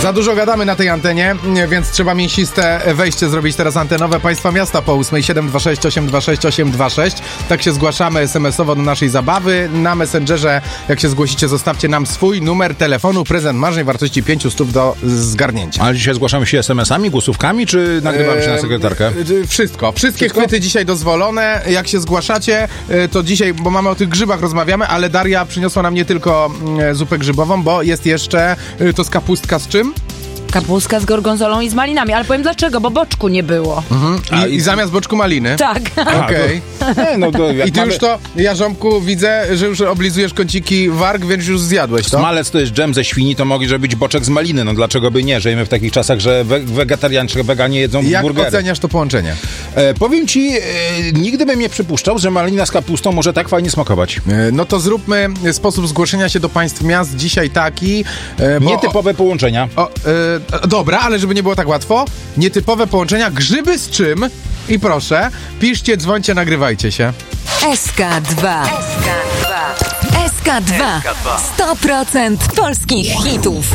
Za dużo gadamy na tej antenie, więc trzeba mięsiste wejście zrobić teraz antenowe. Państwa miasta po 8 726 826 826. Tak się zgłaszamy SMS-owo do naszej zabawy. Na Messengerze, jak się zgłosicie, zostawcie nam swój numer telefonu. Prezent marzeń wartości 500 do zgarnięcia. Ale dzisiaj zgłaszamy się SMS-ami, głosówkami, czy nagrywamy się na sekretarkę? Wszystko. Wszystkie chwyty dzisiaj dozwolone. Jak się zgłaszacie, to dzisiaj, bo mamy o tych grzybach rozmawiamy, ale Daria przyniosła nam nie tylko zupę grzybową, bo jest jeszcze to z kapustka z czym? Kapustka z gorgonzolą i z malinami, ale powiem dlaczego, bo boczku nie było. I zamiast boczku maliny? Tak. Okej. I ty już to, Jarząbku, widzę, że już oblizujesz kąciki warg, więc już zjadłeś to? Smalec to jest dżem ze świni, to może być boczek z maliny. No dlaczego by nie? Żyjemy w takich czasach, że wegetarianie czy weganie jedzą burgery. Jak oceniasz to połączenie? Powiem ci, nigdy bym nie przypuszczał, że malina z kapustą może tak fajnie smakować. No to zróbmy sposób zgłoszenia się do państw miast dzisiaj taki. Nietypowe połączenia. Dobra, ale żeby nie było tak łatwo. Nietypowe połączenia. Grzyby z czym? I proszę, piszcie, dzwońcie, nagrywajcie się. SK2. 100% polskich hitów.